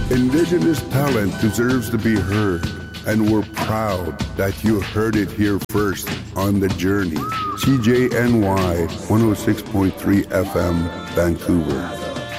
Indigenous talent deserves to be heard, and we're proud that you heard it here first on The Journey. CJNY 106.3 FM, Vancouver.